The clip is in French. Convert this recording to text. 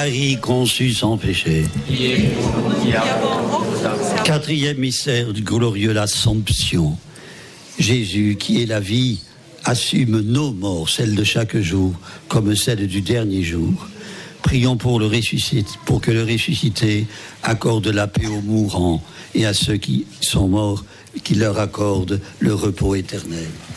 Marie conçue sans péché. Quatrième mystère du glorieux, l'Assomption. Jésus, qui est la vie, assume nos morts, celles de chaque jour, comme celles du dernier jour. Prions pour que le ressuscité accorde la paix aux mourants et à ceux qui sont morts, qu'il leur accorde le repos éternel.